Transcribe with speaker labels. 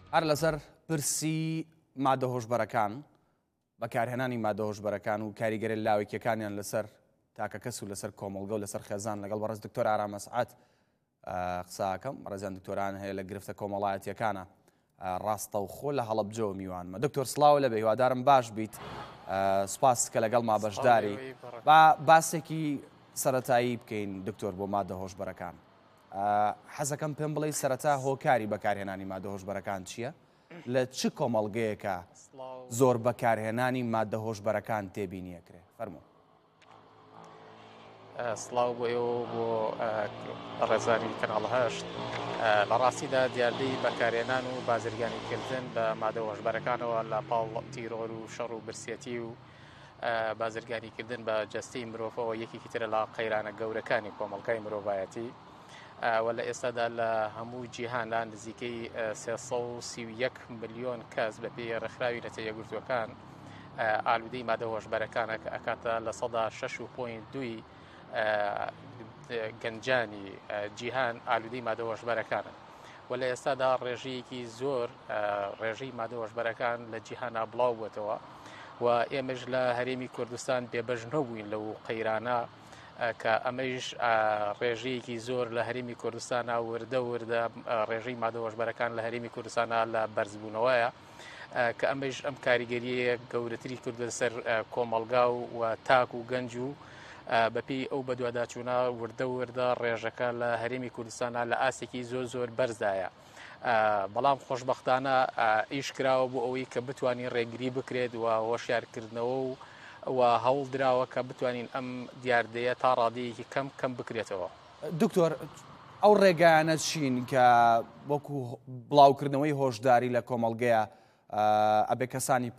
Speaker 1: هەر لەسەر پرسی مادە هۆشبەرەکان بەکارهێنانی مادە هۆشبەرەکان و کاریگەری لاوێکیەکانیان لەسەر تاکە کەس و لەسەر کۆمەڵگە و لەسەر خێزان لەگەڵ بەڕێز دکتۆر ئارام مەسعەد قساکەم. ڕێزیان دکتۆران هەیە لە گرفتە کۆمەڵایەتیەکانە ڕاستەوخۆ لە هەڵەبجەوە میوانمە. دکتۆر سڵاو لەبێ، هیوادارم باش بیت. سوپاس کە لەگەڵ ما بەشداری. باسێکی سەرەتایی بکەین دکتۆر بۆ مادە هۆشبەرەکان. حەزەکەم پێم بڵێ سەرەتا هۆکاری بەکارهێنانی مادە هۆشبەرەکان چییە؟ لە چ کۆمەڵگەیەکە زۆر بەکارهێنانی مادە هۆشبەرەکان تێبینیەکرێ؟ فەرموو.
Speaker 2: سڵاو بۆ ئێوە بۆ ڕێزانی کەناڵ هەشت. لە ڕاستیدا دیاردەی بەکارهێنان و بازرگانیکردن بە مادە هۆشبەرەکانەوە لە پاڵ تیرۆر و شەڕ و برسێتی و بازرگانیکردن بە جەستەی مرۆڤەوە یەکێکی ترە لە قەیرانە گەورەکانی کۆمەڵگەی مرۆڤایەتی. و لە ئێستادا لە هەموو جیهاندا نزیکەی 331 ملیۆن کەس بەپێی ڕێکخراوی نەتە یەکگرتووەکان ئالودەی مادە هۆشبەرەکانە کە ئەکاتە لە 6.2 گەنجانی جیهان ئالودەی مادە هۆشبەرەکانن. و لە ئێستادا ڕێژەیەکی زۆر ڕێژەی مادە هۆشبەرەکان لە جیهانا بڵاو بووەتەوە و ئێمەش لە هەرێمی کوردستان بێبەش نەبووین لەو قەیرانە کە ئەمەش ڕێژەیەکی زۆر لە هەرێمی کوردستانە وردە ڕێژەی مادە هۆشبەرەکان لە هەرێمی کوردستانە لە بەرزبوونەوەیە کە ئەمەش ئەم کاریگەریە گەورەتری کردە سەر کۆمەڵگا و تاک و گەنج و بەپێی ئەو بەدواداچوونە وردە ڕێژەکە لە هەرێمی کوردستانە لە ئاسێکی زۆر بەرزدایە. بەڵام خۆشبەختانە ئیش کراوە بۆ ئەوەی کە بتوانین ڕێگری بکرێت و هۆشیارکردنەوە و هەوڵ درراوە کە بتوانین ئەم دیاردەیە تا ڕادەیەکی کەم بکرێتەوە.
Speaker 1: دکتۆر، ئەو ڕێگانە چین کە وەکو بڵاوکردنەوەی هۆشداری لە کۆمەڵگەیە ئەبێ کەسانی